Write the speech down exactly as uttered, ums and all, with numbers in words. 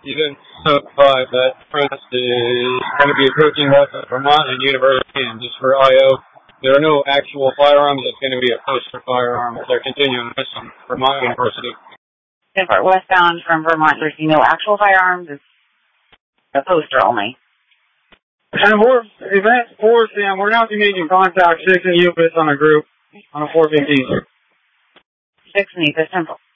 You've been notified that Prince is going to be approaching west of Vermont and University, and just for I O, there are no actual firearms. It's going to be a post for firearms. They're continuing west from Vermont University. Westbound from Vermont University, no actual firearms. It's a poster only. And we're, event four, Sam, we're now making contact six and U P I S on a group on a four fifteen. six and U P I S, simple.